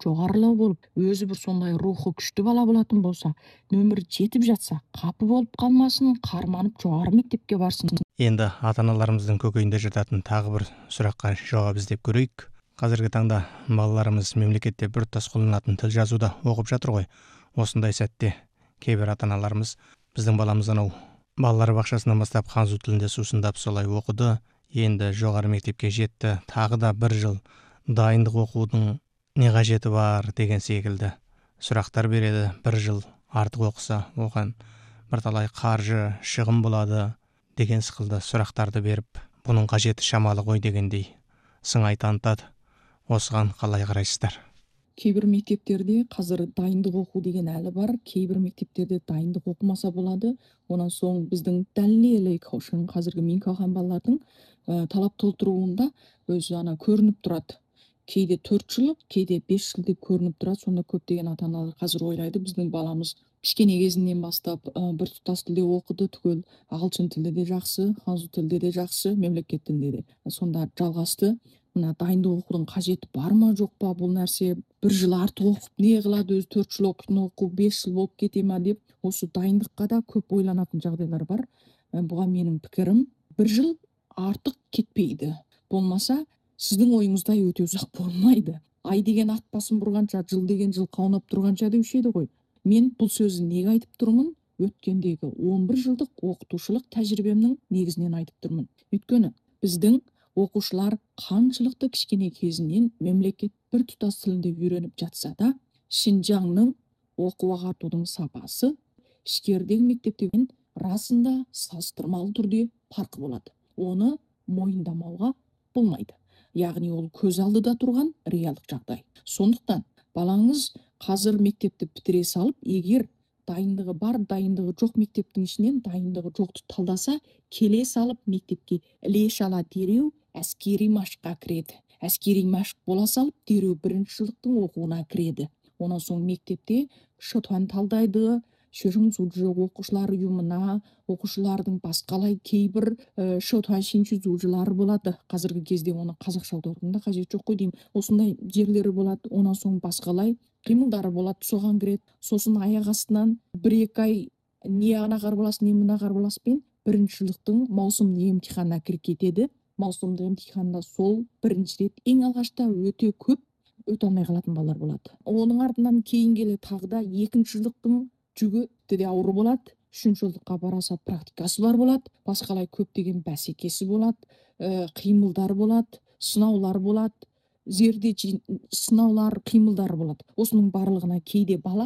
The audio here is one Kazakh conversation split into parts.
жоғарылау болып, өзі бір сондай рухы күшті бала болатын болса, нөмірі жетіп жатса, қапы болып қалмасын, қарманып жоғары мектепке барсын. Енді ата-аналарымыздың көкейінде жататын тағы бір сұраққа жауап іздеп көрейік. Қазіргі таңда балаларымыз мемлекетте біртұтас қолданатын тіл жазуда оқып жатыр ғой. Осындай сәтте кейбір ата-аналарымыз біздің баламыз анау балалар бақшасынан бастап ханзу тілінде сусындап солай оқыды, енді жоғары мектепке жетті, тағы да бір жыл дайындық оқудың не қажеті бар деген секілді сұрақтар береді. Бір жыл артық оқыса, оған бірталай қаржы шығын болады деген сықылды сұрақтарды беріп, бұның қажеті шамалы ғой дегендей сыңай танытады. Осыған қалай қарайсыздар? Кейбір мектептерде қазір дайындық оқу деген әлі бар, кейбір мектептерде дайындық оқымаса болады. Онан соң біздің дәлелей каушын қазіргі мен қалған балалардың талап толтыруында өзі ана көрініп тұрады. Кейде 4 жыл, кейде 5 жыл деп көрініп тұрады. Сонда көптеген ата-аналар қазір ойлайды, біздің баламыз кішкене кезінен бастап біртұтас тілде оқыды, түгел ағылшын тілде де жақсы, ханзу тілде де жақсы, мемлекет тілде де. Сонда жалғасты. Мына дайындық оқудың қажеті бар ма жоқ па, бұл нәрсе бір жыл артық оқып не қылады, өзі 4 жыл оқу 5 жыл болып кете ма деп, осы дайындыққа да көп ойланатын жағдайлар бар. Бұған менің пікірім, бір жыл артық кетпейді. Болмаса, сіздің ойыңыздай өте ұзақ болмайды. Ай деген ат басын бұрғанша, жыл деген жыл қаунап тұрғанша деуші еді ғой. Мен бұл сөзді неге айтып тұрмын? Өткендегі 11 жылдық оқытушылық тәжірибемнің негізінен айтып тұрмын. Өйткені біздің оқушылар қаншылықты кішкене кезінен мемлекет біртұтас тілінде үйреніп жатса да, Шинжаңның оқу ағартудың сапасы ішкердегі мектептен расында салыстырмалы түрде farқы болады. Оны мойындамауға болмайды. Яғни ол көз алдыда тұрған реалдық жағдай. Сондықтан балаңыз қазір мектепті бітіре салып, егер дайындығы бар, дайындығы жоқ мектептің ішінен дайындығы жоқты талдаса, келе салып мектепке іле шала дереу әскери машыққа кіреді. Әскери машық бола салып, дереу бірінші жылдықтың оқуына кіреді. Онан соң мектепте шотуан талдайды, шөріңзуджы оқушылар ұйымына, оқушылардың басқалай кейбір шотуан шинчузужылары болады. Қазіргі кезде оны қазақша аударудың да қажет жоқ қой деймін. Осындай жерлері болады. Онан соң басқалай қимылдары болады, соған кіреді. Сосын аяқ астынан 1-2 ай не ана қарбалас, не мына қарбаласпен бірінші жылдықтың маусымдық емтиханына кіріп кетеді. Маусымдық емтиханда сол бірінші рет ең алғашта өте көп өте алмай қалатын балалар болады. Оның артынан кейін келе тағы да екінші жылдықтың жүгі де ауыр болады. Үшінші жылдыққа бараса практикасы бар болады. Басқалай көптеген бәсекесі болады, қимылдар болады, сынаулар болады, зерде сынаулар, қимылдар болады. Осының барлығына кейде бала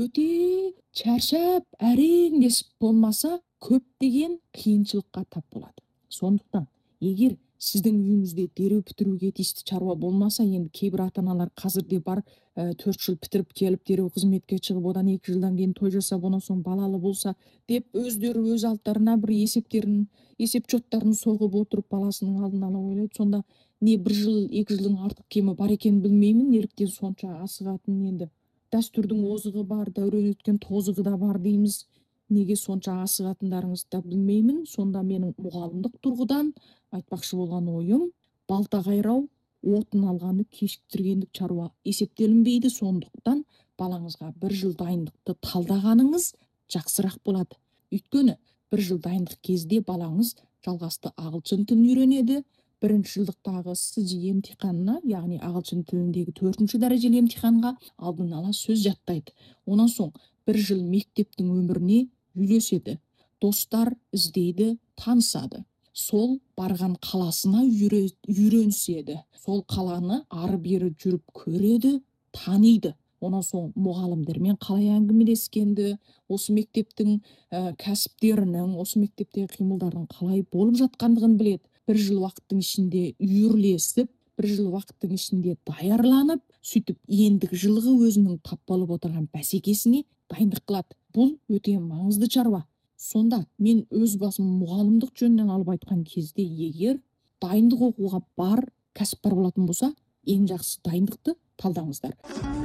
өте шаршап, әреңдесіп болмаса көптеген қиыншылыққа тап болады. Сондықтан егер сіздің үйіңізде дереу бітіруге тиісті шаруа болмаса, енді кейбір ата-аналар қазірде бар 4 жыл бітіріп келіп, дереу қызметке шығып, одан 2 жылдан кейін той жасап, онан соң балалы болса деп өздері өз алдарына бір есеп жоттарын соғып отырып баласының алдын ала ойлайды. Сонда не 1 жыл, 2 жылдың артық кемі бар екенін білмеймін, неліктен сонша асығатын. Енді дәстүрдің озығы бар, дәурен өткен тозығы да бар дейміз. Неге сонша асығатындарыңызды да білмеймін. Сонда менің мұғалімдік тұрғыдан айтпақшы болған ойым, балта қайрау, отын алғаны кешіктіргендік шаруа есептелінбейді. Сондықтан балаңызға 1 жыл дайындықты талдағаныңыз жақсырақ болады. Өйткені 1 жыл дайындық кезде балаңыз жалғасты ағылшын тілін үйренеді. Бірінші жылдықтағы сыжи емтиханына, яғни ағылшын тіліндегі 4-ші дәрежелі емтиханға алдын ала сөз жаттайды. Онан соң 1 жыл мектептің өміріне үйлеседі. Достар іздейді, танысады. Сол барған қаласына үйренседі. Сол қаланы ары-бері жүріп көреді, таниды. Онан соң мұғалімдермен қалай әңгімелескенді, осы мектептің кәсіптерінің, осы мектептегі қимылдардың қалай болып жатқандығын біледі. 1 жыл уақыттың ішінде үйірлесіп, 1 жыл уақыттың ішінде даярланып, сөйтіп ендігі жылғы өзінің тап болып отырған бәсекесіне дайындық қылады. Бұл өте маңызды шаруа. Сонда мен өз басым мұғалімдік жөнінен алып айтқан кезде, егер дайындық оқуға бар, кәсіп бар болатын болса, ең жақсы дайындықты талдаңыздар.